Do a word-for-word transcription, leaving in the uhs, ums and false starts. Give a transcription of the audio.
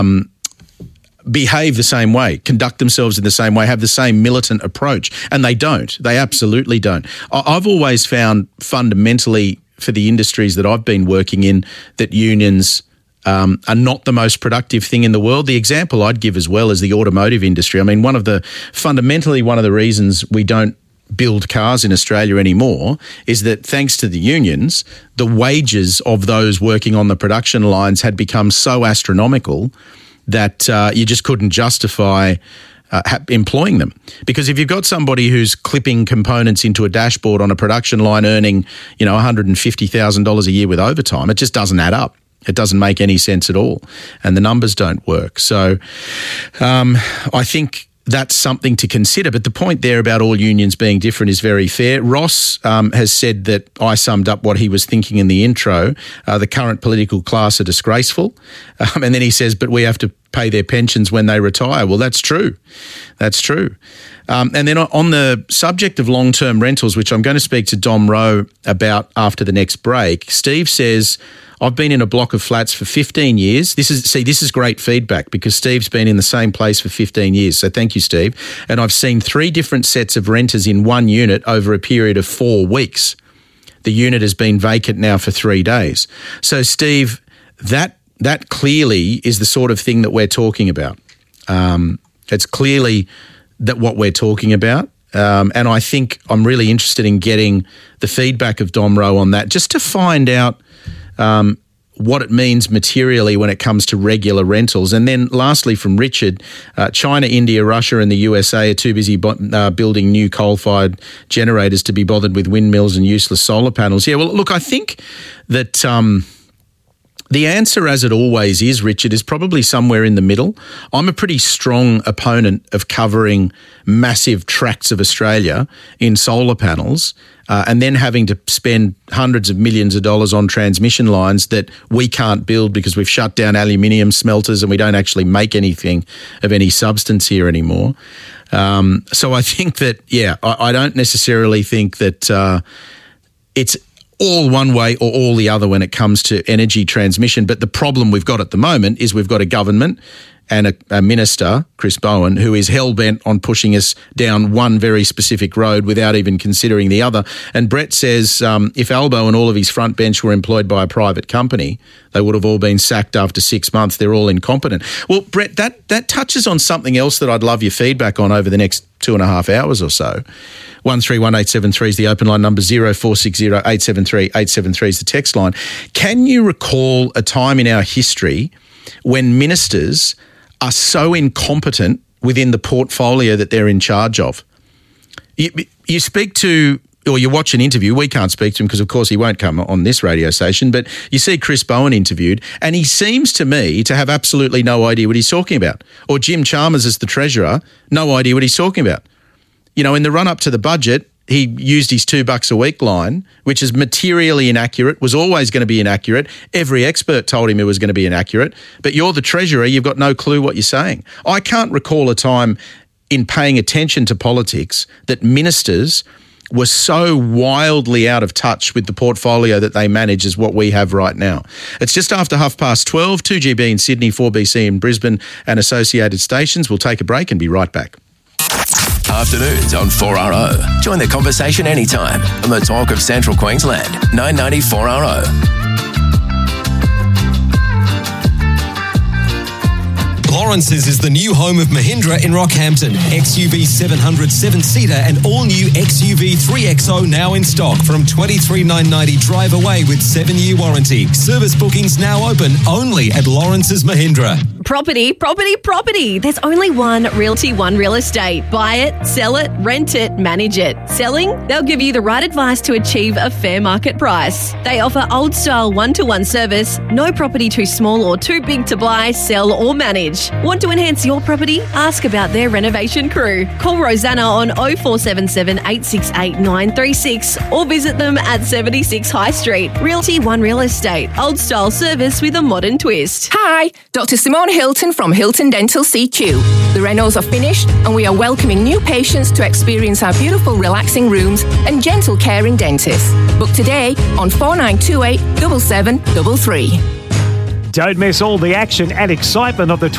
um, behave the same way, conduct themselves in the same way, have the same militant approach. And they don't. They absolutely don't. I've always found fundamentally for the industries that I've been working in that unions um, are not the most productive thing in the world. The example I'd give as well is the automotive industry. I mean, one of the fundamentally one of the reasons we don't build cars in Australia anymore is that thanks to the unions, the wages of those working on the production lines had become so astronomical that uh, you just couldn't justify uh, ha- employing them. Because if you've got somebody who's clipping components into a dashboard on a production line earning, you know, one hundred fifty thousand dollars a year with overtime, it just doesn't add up. It doesn't make any sense at all. And the numbers don't work. So um, I think that's something to consider. But the point there about all unions being different is very fair. Ross um, has said that I summed up what he was thinking in the intro. Uh, the current political class are disgraceful. Um, and then he says, but we have to pay their pensions when they retire. Well, that's true. That's true. Um, and then on the subject of long-term rentals, which I'm going to speak to Dom Rowe about after the next break, Steve says, I've been in a block of flats for fifteen years. This is see, this is great feedback because Steve's been in the same place for fifteen years. So thank you, Steve. And I've seen three different sets of renters in one unit over a period of four weeks. The unit has been vacant now for three days. So, Steve, that that clearly is the sort of thing that we're talking about. Um, it's clearly that what we're talking about. Um, and I think I'm really interested in getting the feedback of Dom Rowe on that, just to find out Um, what it means materially when it comes to regular rentals. And then lastly from Richard, uh, China, India, Russia and the U S A are too busy bo- uh, building new coal-fired generators to be bothered with windmills and useless solar panels. Yeah, well, look, I think that um, the answer, as it always is, Richard, is probably somewhere in the middle. I'm a pretty strong opponent of covering massive tracts of Australia in solar panels uh, and then having to spend hundreds of millions of dollars on transmission lines that we can't build because we've shut down aluminium smelters and we don't actually make anything of any substance here anymore. Um, so I think that, yeah, I, I don't necessarily think that uh, it's all one way or all the other when it comes to energy transmission. But the problem we've got at the moment is we've got a government and a, a minister, Chris Bowen, who is hell-bent on pushing us down one very specific road without even considering the other. And Brett says um, if Albo and all of his front bench were employed by a private company, they would have all been sacked after six months. They're all incompetent. Well, Brett, that, that touches on something else that I'd love your feedback on over the next two and a half hours or so. one three one eight seven three is the open line number, zero four six zero eight seven three eight seven three is the text line. Can you recall a time in our history when ministers are so incompetent within the portfolio that they're in charge of? You, you speak to, or you watch an interview, we can't speak to him because of course he won't come on this radio station, but you see Chris Bowen interviewed and he seems to me to have absolutely no idea what he's talking about. Or Jim Chalmers as the treasurer, no idea what he's talking about. You know, in the run-up to the budget, he used his two bucks a week line, which is materially inaccurate, was always going to be inaccurate. Every expert told him it was going to be inaccurate. But you're the treasurer, you've got no clue what you're saying. I can't recall a time in paying attention to politics that ministers were so wildly out of touch with the portfolio that they manage as what we have right now. It's just after half past twelve, two G B in Sydney, four B C in Brisbane and associated stations. We'll take a break and be right back. Afternoons on four R O. Join the conversation anytime on the talk of Central Queensland, nine ninety four R O. Lawrence's is the new home of Mahindra in Rockhampton. X U V seven hundred seven-seater and all-new X U V three X O now in stock from twenty-three thousand nine hundred ninety drive away with seven-year warranty. Service bookings now open only at Lawrence's Mahindra. Property, property, property. There's only one Realty One Real Estate. Buy it, sell it, rent it, manage it. Selling? They'll give you the right advice to achieve a fair market price. They offer old-style one-to-one service, no property too small or too big to buy, sell or manage. Want to enhance your property? Ask about their renovation crew. Call Rosanna on oh four seven seven, eight six eight, nine three six or visit them at seventy-six High Street. Realty One Real Estate. Old-style service with a modern twist. Hi, Doctor Simone Hilton from Hilton Dental C Q. The renos are finished and we are welcoming new patients to experience our beautiful relaxing rooms and gentle caring dentists. Book today on four nine two eight, seven seven three three. Don't miss all the action and excitement of the